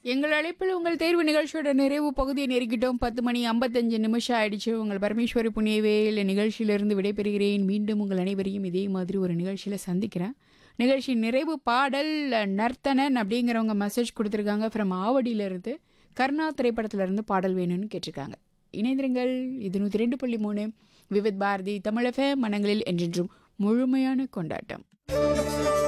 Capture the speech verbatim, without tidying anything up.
எங்கள் அழைப்பில் உங்கள் தேர்வு நிகழ்ச்சியோட நிறைவு பகுதியை நெருக்கிட்டோம். பத்து மணி ஐம்பத்தஞ்சு நிமிஷம் ஆயிடுச்சு. உங்கள் பரமேஸ்வரி புண்ணியவேல் நிகழ்ச்சியிலிருந்து விடைபெறுகிறேன். மீண்டும் உங்கள் அனைவரையும் இதே மாதிரி ஒரு நிகழ்ச்சியில் சந்திக்கிறேன். நிகழ்ச்சி நிறைவு பாடல் நர்த்தனன் அப்படிங்கிறவங்க மெசேஜ் கொடுத்துருக்காங்க. ஃப்ரம் ஆவடியிலிருந்து கர்ணா திரைப்படத்திலிருந்து பாடல் வேணும்னு கேட்டிருக்காங்க. இணைந்திருங்கள். இது நூற்றி ரெண்டு புள்ளி மூணு விவித் பாரதி தமிழக மனங்களில் என்றென்றும் முழுமையான கொண்டாட்டம்.